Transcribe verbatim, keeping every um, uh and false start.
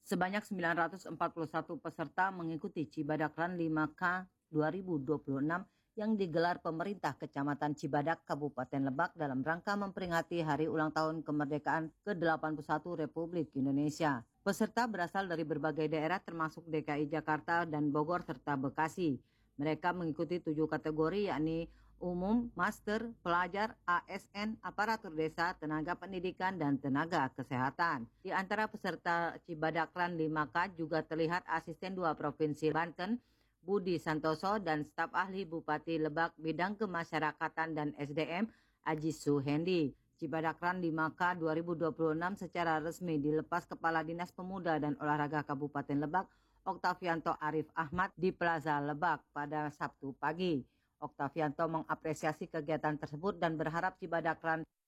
Sebanyak sembilan ratus empat puluh satu peserta mengikuti Cibadakran lima K dua ribu dua puluh enam yang digelar pemerintah Kecamatan Cibadak, Kabupaten Lebak dalam rangka memperingati Hari Ulang Tahun Kemerdekaan ke delapan puluh satu Republik Indonesia. Peserta berasal dari berbagai daerah termasuk D K I Jakarta dan Bogor serta Bekasi. Mereka mengikuti tujuh kategori yakni umum, master, pelajar, A S N, aparatur desa, tenaga pendidikan, dan tenaga kesehatan. Di antara peserta Cibadakran lima K juga terlihat asisten dua Provinsi Banten, Budi Santoso, dan staf ahli Bupati Lebak bidang kemasyarakatan dan S D M, Aji Suhendi. Cibadakran lima K dua ribu dua puluh enam secara resmi dilepas Kepala Dinas Pemuda dan Olahraga Kabupaten Lebak, Oktavianto Arif Ahmad di Plaza Lebak pada Sabtu pagi. Oktavianto mengapresiasi kegiatan tersebut dan berharap Cibadakran